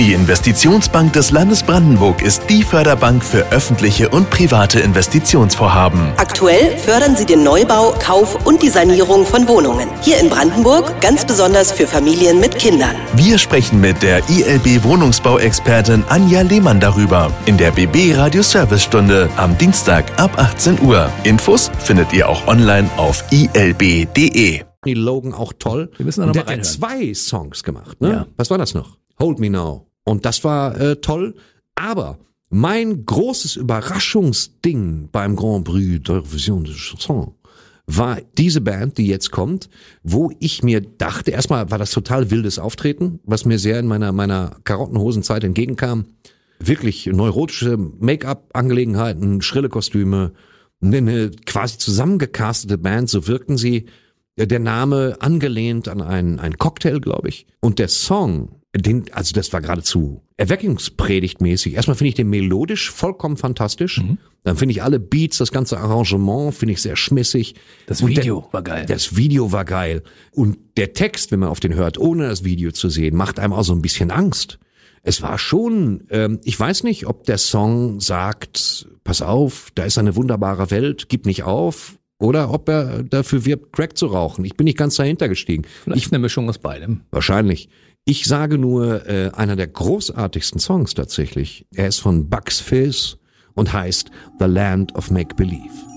Die Investitionsbank des Landes Brandenburg ist die Förderbank für öffentliche und private Investitionsvorhaben. Aktuell fördern sie den Neubau, Kauf und die Sanierung von Wohnungen. Hier in Brandenburg ganz besonders für Familien mit Kindern. Wir sprechen mit der ILB Wohnungsbauexpertin Anja Lehmann darüber in der BB Radio Service Stunde am Dienstag ab 18 Uhr. Infos findet ihr auch online auf ilb.de. Die Logan auch toll. Wir müssen da noch und mal der hat reinhören. 2 Songs gemacht, ne? Ja. Was war das noch? Hold Me Now. Und das war toll. Aber mein großes Überraschungsding beim Grand Prix der Vision de Chanson war diese Band, die jetzt kommt, wo ich mir dachte, erstmal war das total wildes Auftreten, was mir sehr in meiner Karottenhosenzeit entgegenkam. Wirklich neurotische Make-up-Angelegenheiten, schrille Kostüme, eine quasi zusammengecastete Band, so wirkten sie. Der Name angelehnt an einen Cocktail, glaube ich. Und der Song, also das war geradezu erweckungspredigtmäßig. Erstmal finde ich den melodisch vollkommen fantastisch. Dann finde ich alle Beats, das ganze Arrangement finde ich sehr schmissig. Das Und Video war geil. Das Video war geil. Und der Text, wenn man auf den hört, ohne das Video zu sehen, macht einem auch so ein bisschen Angst. Es war schon, ich weiß nicht, ob der Song sagt, pass auf, da ist eine wunderbare Welt, gib nicht auf. Oder ob er dafür wirbt, Crack zu rauchen. Ich bin nicht ganz dahinter gestiegen. Vielleicht eine Mischung aus beidem. Wahrscheinlich. Ich sage nur, einer der großartigsten Songs tatsächlich. Er ist von Bucks Fizz und heißt The Land of Make Believe.